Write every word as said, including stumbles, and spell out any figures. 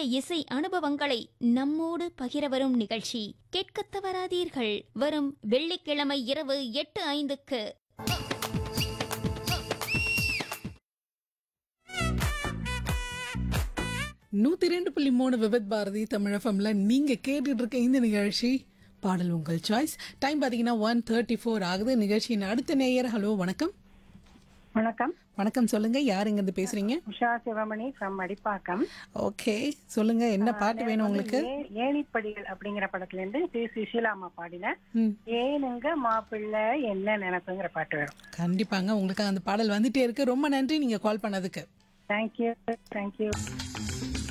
இசை அனுபவங்களை நம்மோடு பகிர வரும் நிகழ்ச்சி கேட்கத் தவறாதீர்கள். வரும் வெள்ளிக்கிழமை இரவு எட்டு ஐந்துக்கு. நூத்தி ரெண்டு புள்ளி மூணு விபத் பாரதி தமிழ் எஃப்எம்ல நீங்க கேட்டுட்டு இருக்க இந்த நிகழ்ச்சி பாடல் உங்கள் சாய்ஸ். டைம் பாத்தீங்கன்னா ஒன் தேர்ட்டி ஃபோர் ஆகுது. நிகழ்ச்சியின் அடுத்த நேயர். ஹலோ, வணக்கம். வணக்கம். வணக்கம், சொல்லுங்க, யார் இங்க இருந்து பேசுறீங்க? உஷா சிவமணி ஃப்ரம் அடிப்பாக்கம். ஓகே, சொல்லுங்க, என்ன பாட்டு வேணும் உங்களுக்கு? ஏ- ஏணிப்படிகள் அப்படிங்கிற படத்துல இருந்து டி சுஷீலாமா பாடின ம், ஏனுங்க மாப்பிள்ளை என்ன நினைப்புங்கிற பாட்டு வரும். கண்டிப்பாங்க உங்களுக்கு அந்த பாடல் வந்துட்டே இருக்கு. ரொம்ப நன்றி நீங்க கால் பண்ணதுக்கு. Thank you thank you.